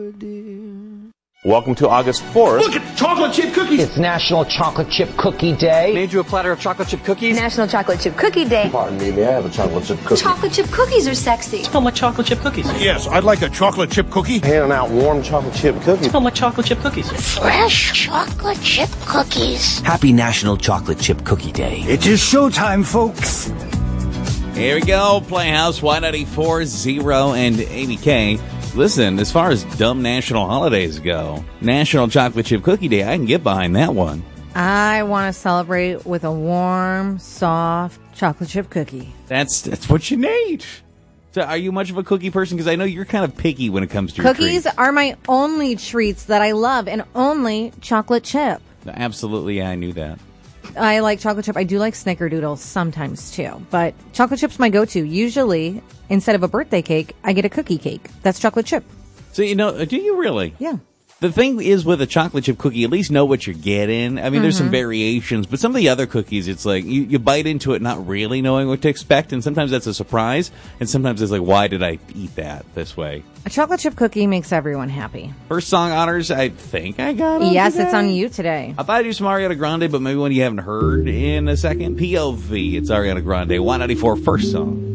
Welcome to August 4th. Look at chocolate chip cookies. It's National Chocolate Chip Cookie Day. Made you a platter of chocolate chip cookies. National Chocolate Chip Cookie Day. Pardon me, may I have a chocolate chip cookie? Chocolate chip cookies are sexy. Smell like chocolate chip cookies. Yes, I'd like a chocolate chip cookie. Handing out warm chocolate chip cookies. Smell like chocolate chip cookies. Fresh chocolate chip cookies. Happy National Chocolate Chip Cookie Day. It is showtime, folks. Here we go. Playhouse, Y94, Zero, and ABK. Listen, as far as dumb national holidays go, National Chocolate Chip Cookie Day, I can get behind that one. I want to celebrate with a warm, soft chocolate chip cookie. That's what you need. So are you much of a cookie person? Because I know you're kind of picky when it comes to your Cookies treats. are my only treats that I love, and only chocolate chip. Absolutely, yeah, I knew that. I like chocolate chip. I do like snickerdoodles sometimes, too. But chocolate chip's my go-to. Usually, instead of a birthday cake, I get a cookie cake. That's chocolate chip. So, do you really? Yeah. The thing is with a chocolate chip cookie, at least know what you're getting. I mean, there's some variations, but some of the other cookies, it's like you bite into it not really knowing what to expect, and sometimes that's a surprise, and sometimes it's like, why did I eat that this way? A chocolate chip cookie makes everyone happy. First song honors, I think I got it. Yes, today. it's on you today. I thought I'd do some Ariana Grande, but maybe one you haven't heard in a second. POV, it's Ariana Grande, 194 first song.